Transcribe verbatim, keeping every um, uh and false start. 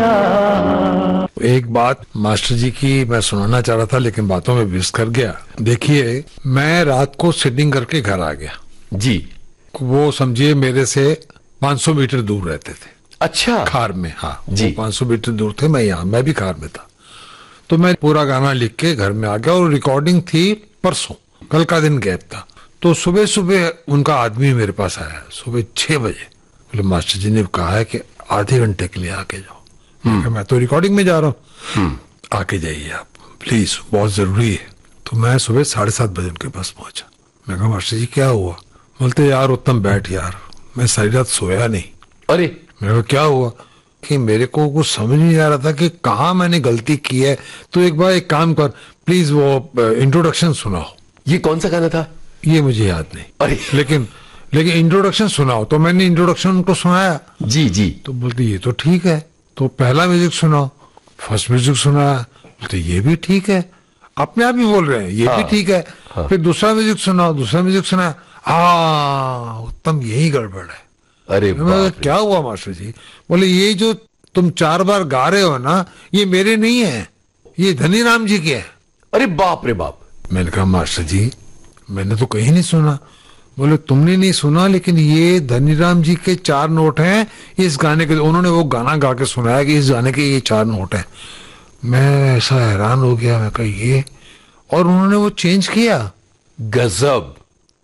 एक बात मास्टर जी की मैं सुनाना चाह रहा था, लेकिन बातों में मिस कर गया। देखिए, मैं रात को सिटिंग करके घर आ गया जी। वो समझिए मेरे से पाँच सौ मीटर दूर रहते थे। अच्छा। खार में, हाँ जी। पाँच सौ मीटर दूर थे, मैं यहाँ मैं भी खार में था। तो मैं पूरा गाना लिख के घर में आ गया और रिकॉर्डिंग थी परसों, कल का दिन गैप था। तो सुबह सुबह उनका आदमी मेरे पास आया, सुबह छह बजे। बोले मास्टर जी ने कहा है कि आधे घंटे के लिए आके जाओ। मैं, मैं तो रिकॉर्डिंग में जा रहा हूँ, आके जाइए आप प्लीज, बहुत जरूरी है। तो मैं सुबह साढ़े सात बजे उनके पास पहुंचा। मैं कहा मास्टर जी क्या हुआ? बोलते यार उत्तम बैठ यार, मैं सारी रात सोया नहीं। अरे मेरे को क्या हुआ कि मेरे को कुछ समझ नहीं आ रहा था कि कहाँ मैंने गलती की है। तो एक बार एक काम कर प्लीज, वो इंट्रोडक्शन सुनाओ। ये कौन सा गाना था? ये मुझे याद नहीं, अरे लेकिन लेकिन इंट्रोडक्शन सुनाओ। तो मैंने इंट्रोडक्शन उनको सुनाया। जी जी। तो बोलते ये तो ठीक है। तो पहला म्यूजिक सुनाओ, फर्स्ट म्यूजिक सुनाया। बोलते ये भी ठीक है, अपने आप ही बोल रहे हैं ये हाँ, भी ठीक है। हाँ। फिर दूसरा म्यूजिक सुनाओ, दूसरा म्यूजिक सुनाया। हाँ उत्तम यही गड़बड़ है। अरे क्या हुआ मास्टर जी? बोले ये जो तुम चार बार गा रहे हो ना, ये मेरे नहीं है, ये धनीराम जी के है। अरे बाप रे बाप। मैंने कहा मास्टर जी मैंने तो कहीं नहीं सुना। बोले तुमने नहीं सुना, लेकिन ये धनीराम जी के चार नोट हैं इस गाने के। उन्होंने वो गाना गा के सुनाया कि इस गाने के ये चार नोट हैं। मैं ऐसा हैरान हो गया, मैं कहा ये, और उन्होंने वो चेंज किया। गजब।